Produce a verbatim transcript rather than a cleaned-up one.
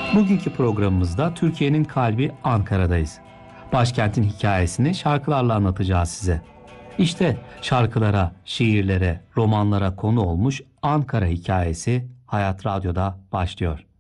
Bugünkü programımızda Türkiye'nin kalbi Ankara'dayız. Başkentin hikayesini şarkılarla anlatacağız size. İşte şarkılara, şiirlere, romanlara konu olmuş Ankara hikayesi Hayat Radyo'da başlıyor.